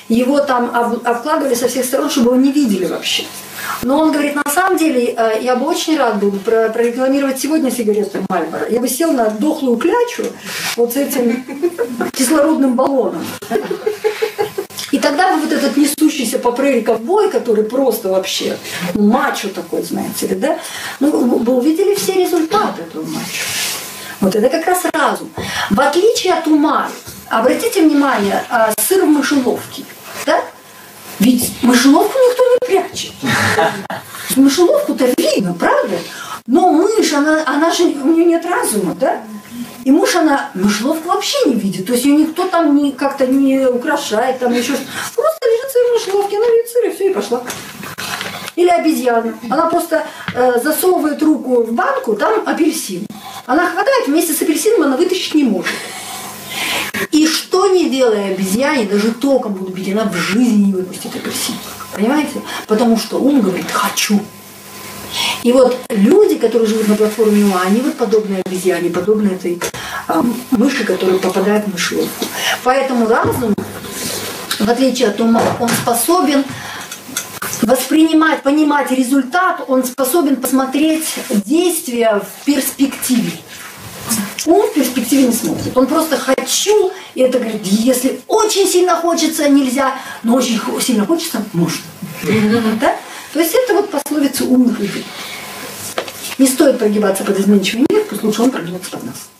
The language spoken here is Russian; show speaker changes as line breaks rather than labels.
его там обкладывали со всех сторон, чтобы его не видели вообще. Но он говорит, на самом деле, я бы очень рад был прорекламировать сегодня сигареты Marlboro. Я бы сел на дохлую клячу вот с этим кислородным баллоном. И тогда бы вот этот несущийся по прерии ковбой, который просто вообще мачо такой, знаете ли, да, ну, вы увидели все результаты этого мачо. Вот это как раз разум. В отличие от ума, обратите внимание, сыр в мышеловке, да? Ведь мышеловку никто не прячет. Мышеловку-то видно, правда? Но мышь, она же, у нее нет разума, да? И она мышеловку вообще не видит. То есть ее никто там как-то не украшает, там еще что-то. Просто лежит в своей мышеловке, она видит сыр, и все, и пошла. Или обезьяна. Она просто засовывает руку в банку, там апельсин. Она хватает, вместе с апельсином она вытащить не может. И что не делая обезьяне, даже током буду бить, она в жизни не выпустит апельсин. Понимаете? Потому что ум говорит «хочу». И вот люди, которые живут на платформе ума, они вот подобны обезьяне, подобны этой мыши, которая попадает в мышеловку. Поэтому разум, в отличие от ума, он способен воспринимать, понимать результат, он способен посмотреть действия в перспективе. Он в перспективе не смотрит. Он просто «хочу», и это говорит, если очень сильно хочется, нельзя, но очень сильно хочется, можно. Да? То есть это вот пословица умных людей. Не стоит прогибаться под изменчивый мир, пусть лучше он прогнется под нас.